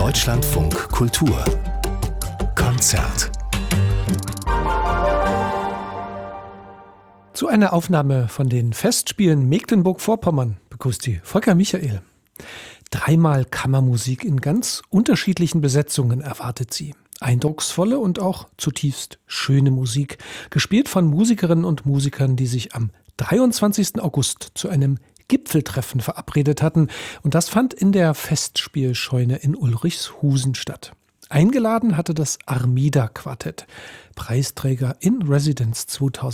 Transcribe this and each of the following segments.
Deutschlandfunk Kultur Konzert. Zu einer Aufnahme von den Festspielen Mecklenburg-Vorpommern begrüßt Sie Volker Michael. Dreimal Kammermusik in ganz unterschiedlichen Besetzungen erwartet Sie. Eindrucksvolle und auch zutiefst schöne Musik, gespielt von Musikerinnen und Musikern, die sich am 23. August zu einem Gipfeltreffen verabredet hatten. Und das fand in der Festspielscheune in Ulrichshusen statt. Eingeladen hatte das Armida-Quartett, Preisträger in Residence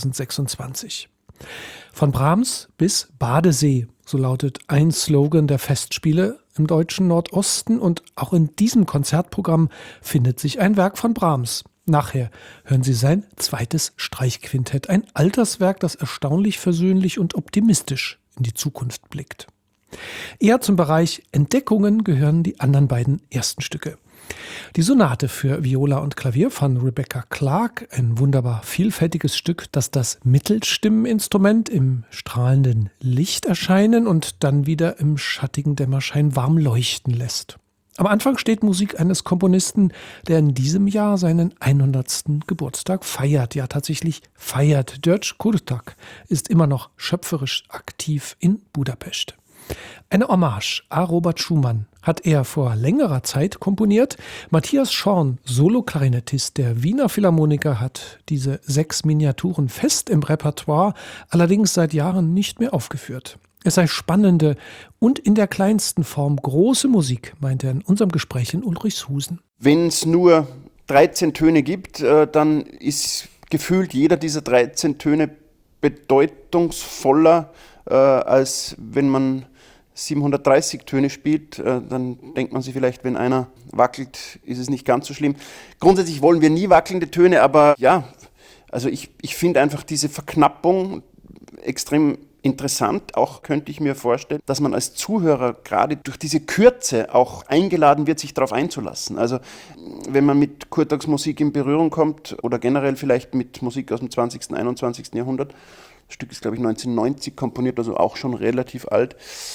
2026. Von Brahms bis Badesee, so lautet ein Slogan der Festspiele im deutschen Nordosten. Und auch in diesem Konzertprogramm findet sich ein Werk von Brahms. Nachher hören Sie sein zweites Streichquintett, ein Alterswerk, das erstaunlich versöhnlich und optimistisch in die Zukunft blickt. Eher zum Bereich Entdeckungen gehören die anderen beiden ersten Stücke. Die Sonate für Viola und Klavier von Rebecca Clark, ein wunderbar vielfältiges Stück, das das Mittelstimmeninstrument im strahlenden Licht erscheinen und dann wieder im schattigen Dämmerschein warm leuchten lässt. Am Anfang steht Musik eines Komponisten, der in diesem Jahr seinen 100. Geburtstag feiert. Ja, tatsächlich feiert. György Kurtak ist immer noch schöpferisch aktiv in Budapest. Eine Hommage à Robert Schumann hat er vor längerer Zeit komponiert. Matthias Schorn, Solo-Klarinettist der Wiener Philharmoniker, hat diese 6 Miniaturen fest im Repertoire, allerdings seit Jahren nicht mehr aufgeführt. Es sei spannende und in der kleinsten Form große Musik, meint er in unserem Gespräch in Ulrichshusen. Wenn es nur 13 Töne gibt, dann ist gefühlt jeder dieser 13 Töne bedeutungsvoller, als wenn man 730 Töne spielt. Dann denkt man sich vielleicht, wenn einer wackelt, ist es nicht ganz so schlimm. Grundsätzlich wollen wir nie wackelnde Töne, aber ja, also ich finde einfach diese Verknappung extrem interessant. Auch könnte ich mir vorstellen, dass man als Zuhörer gerade durch diese Kürze auch eingeladen wird, sich darauf einzulassen. Also wenn man mit Kurtaks Musik in Berührung kommt oder generell vielleicht mit Musik aus dem 20., 21. Jahrhundert, das Stück ist, glaube ich, 1990 komponiert, also auch schon relativ alt,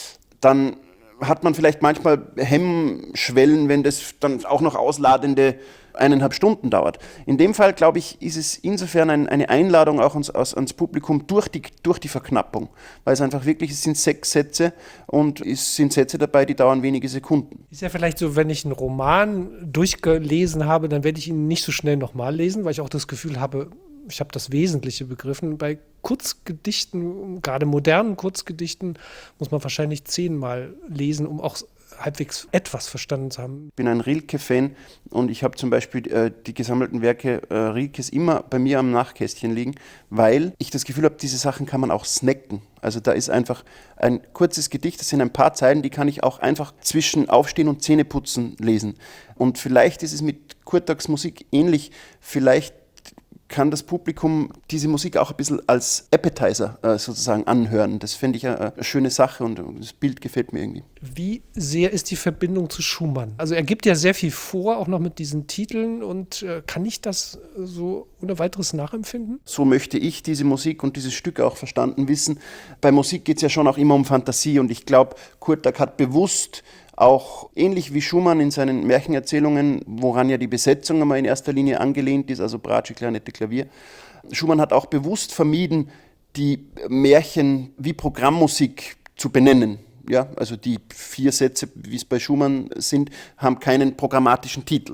dann hat man vielleicht manchmal Hemmschwellen, wenn das dann auch noch ausladende 1,5 Stunden dauert. In dem Fall, glaube ich, ist es insofern eine Einladung auch ans Publikum durch die Verknappung, weil es einfach wirklich, es sind 6 Sätze und es sind Sätze dabei, die dauern wenige Sekunden. Ist ja vielleicht so, wenn ich einen Roman durchgelesen habe, dann werde ich ihn nicht so schnell nochmal lesen, weil ich auch das Gefühl habe, ich habe das Wesentliche begriffen. Bei Kurzgedichten, gerade modernen Kurzgedichten, muss man wahrscheinlich 10-mal lesen, um auch halbwegs etwas verstanden zu haben. Ich bin ein Rilke-Fan und ich habe zum Beispiel die gesammelten Werke Rilkes immer bei mir am Nachkästchen liegen, weil ich das Gefühl habe, diese Sachen kann man auch snacken. Also da ist einfach ein kurzes Gedicht, das sind ein paar Zeilen, die kann ich auch einfach zwischen Aufstehen und Zähneputzen lesen. Und vielleicht ist es mit Kurtaks Musik ähnlich, vielleicht kann das Publikum diese Musik auch ein bisschen als Appetizer sozusagen anhören. Das fände ich eine schöne Sache und das Bild gefällt mir irgendwie. Wie sehr ist die Verbindung zu Schumann? Also er gibt ja sehr viel vor, auch noch mit diesen Titeln, und kann ich das so ohne weiteres nachempfinden? So möchte ich diese Musik und dieses Stück auch verstanden wissen. Bei Musik geht es ja schon auch immer um Fantasie und ich glaube, Kurtak hat bewusst auch ähnlich wie Schumann in seinen Märchenerzählungen, woran ja die Besetzung einmal in erster Linie angelehnt ist, also Bratsche, Klarinette, Klavier. Schumann hat auch bewusst vermieden, die Märchen wie Programmmusik zu benennen. Ja, also die 4 Sätze, wie es bei Schumann sind, haben keinen programmatischen Titel.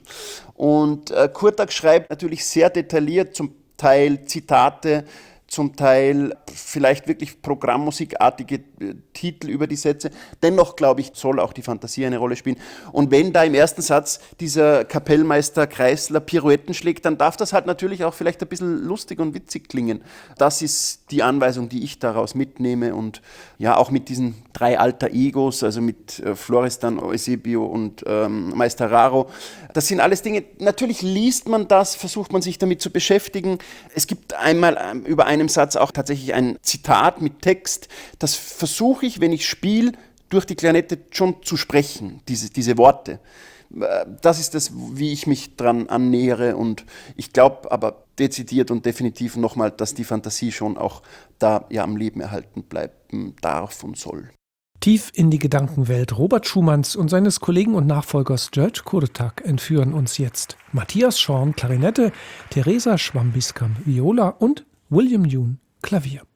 Und Kurtak schreibt natürlich sehr detailliert, zum Teil Zitate, zum Teil vielleicht wirklich programmmusikartige Titel über die Sätze. Dennoch, glaube ich, soll auch die Fantasie eine Rolle spielen. Und wenn da im ersten Satz dieser Kapellmeister Kreisler Pirouetten schlägt, dann darf das halt natürlich auch vielleicht ein bisschen lustig und witzig klingen. Das ist die Anweisung, die ich daraus mitnehme. Und ja, auch mit diesen 3 Alter Egos, also mit Florestan, Eusebio und Meister Raro. Das sind alles Dinge, natürlich liest man das, versucht man sich damit zu beschäftigen. Es gibt einmal über einem Satz auch tatsächlich ein Zitat mit Text. Das versuche ich, wenn ich spiele, durch die Klarinette schon zu sprechen, diese Worte. Das ist das, wie ich mich dran annähere, und ich glaube aber dezidiert und definitiv nochmal, dass die Fantasie schon auch da ja am Leben erhalten bleiben darf und soll. Tief in die Gedankenwelt Robert Schumanns und seines Kollegen und Nachfolgers George Kurtak entführen uns jetzt Matthias Schorn, Klarinette, Teresa Schwambiskam, Viola und William Yoon, Klavier.